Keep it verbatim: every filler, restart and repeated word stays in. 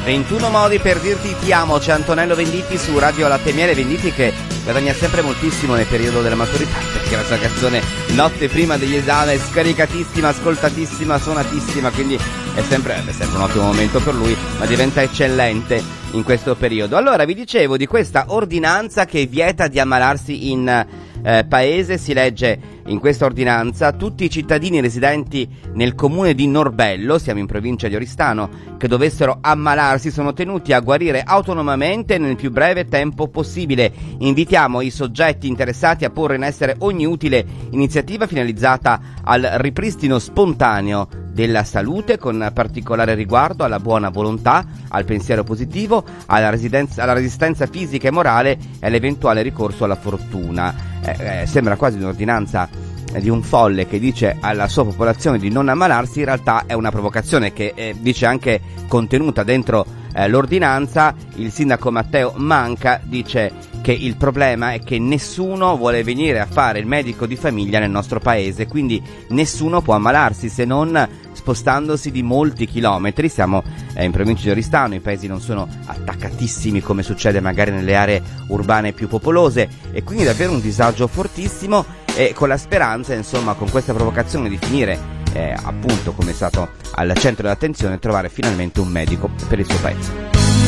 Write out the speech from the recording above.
ventuno modi per dirti ti amo. C'è Antonello Venditti su Radio Latte e Miele. Venditti che guadagna sempre moltissimo nel periodo della maturità, perché la sua canzone notte prima degli esami è scaricatissima, ascoltatissima, suonatissima, quindi è sempre, è sempre un ottimo momento per lui, ma diventa eccellente in questo periodo. Allora, vi dicevo di questa ordinanza che vieta di ammalarsi in eh, paese. Si legge in questa ordinanza: tutti i cittadini residenti nel comune di Norbello, siamo in provincia di Oristano, che dovessero ammalarsi sono tenuti a guarire autonomamente nel più breve tempo possibile. Invitiamo i soggetti interessati a porre in essere ogni utile iniziativa finalizzata al ripristino spontaneo della salute, con particolare riguardo alla buona volontà, al pensiero positivo, alla, residenza, alla resistenza fisica e morale e all'eventuale ricorso alla fortuna. Eh, eh, sembra quasi un'ordinanza di un folle che dice alla sua popolazione di non ammalarsi. In realtà è una provocazione che eh, dice anche contenuta dentro eh, l'ordinanza. Il sindaco Matteo Manca dice che il problema è che nessuno vuole venire a fare il medico di famiglia nel nostro paese, quindi nessuno può ammalarsi se non spostandosi di molti chilometri. Siamo eh, in provincia di Oristano, i paesi non sono attaccatissimi come succede magari nelle aree urbane più popolose, e quindi davvero un disagio fortissimo, e con la speranza, insomma, con questa provocazione di finire eh, appunto, come è stato al centro dell'attenzione, trovare finalmente un medico per il suo paese.